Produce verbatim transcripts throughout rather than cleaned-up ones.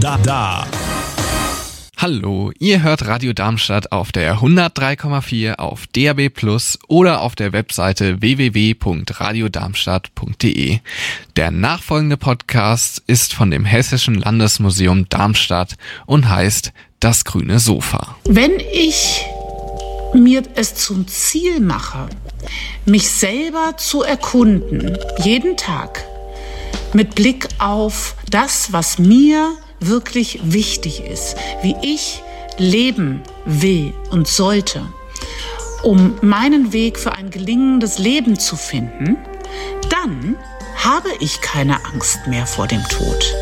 Da, da. Hallo, ihr hört Radio Darmstadt auf der hundertdrei Komma vier, auf D A B plus oder auf der Webseite w w w punkt radio darmstadt punkt d e. Der nachfolgende Podcast ist von dem Hessischen Landesmuseum Darmstadt und heißt Das grüne Sofa. Wenn ich mir es zum Ziel mache, mich selber zu erkunden, jeden Tag, mit Blick auf das, was mir wirklich wichtig ist, wie ich leben will und sollte, um meinen Weg für ein gelingendes Leben zu finden, dann habe ich keine Angst mehr vor dem Tod.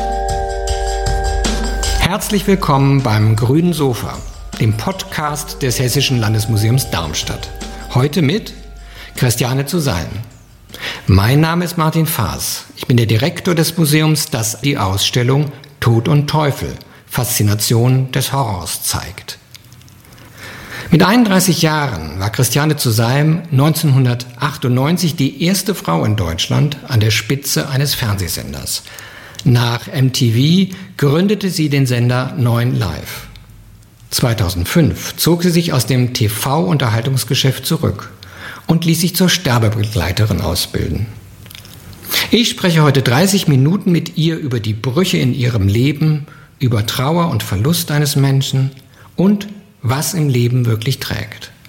Herzlich willkommen beim Grünen Sofa, dem Podcast des Hessischen Landesmuseums Darmstadt. Heute mit Christiane zu Salm. Mein Name ist Martin Faas. Ich bin der Direktor des Museums, das die Ausstellung Tod und Teufel, Faszination des Horrors zeigt. Mit einunddreißig Jahren war Christiane zu Salm neunzehnhundertachtundneunzig die erste Frau in Deutschland an der Spitze eines Fernsehsenders. Nach M T V gründete sie den Sender neun Live. zweitausendfünf zog sie sich aus dem T V-Unterhaltungsgeschäft zurück und ließ sich zur Sterbebegleiterin ausbilden. Ich spreche heute dreißig Minuten mit ihr über die Brüche in ihrem Leben, über Trauer und Verlust eines Menschen und was im Leben wirklich trägt.